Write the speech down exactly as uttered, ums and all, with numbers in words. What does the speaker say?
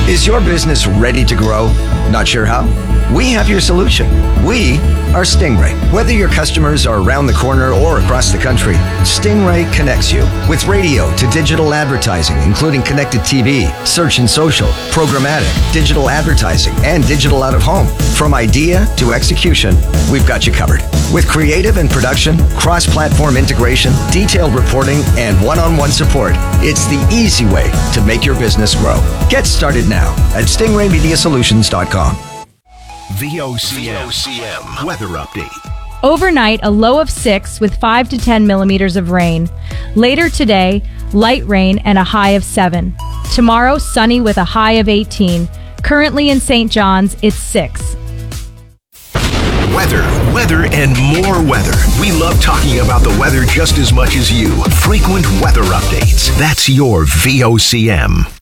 Is your business ready to grow? Not sure how? We have your solution. We are Stingray. Whether your customers are around the corner or across the country, Stingray connects you with radio to digital advertising, including connected T V, search and social, programmatic, digital advertising, and digital out of home. From idea to execution, we've got you covered. With creative and production, cross-platform integration, detailed reporting, and one-on-one support, it's the easy way to make your business grow. Get started now at stingray media solutions dot com. V O C M weather update. Overnight, a low of six with five to ten millimeters of rain. Later today, light rain and a high of seven. Tomorrow, sunny with a high of eighteen. Currently in Saint John's, it's six. Weather, weather, and more weather. We love talking about the weather just as much as you. Frequent weather updates. That's your V O C M.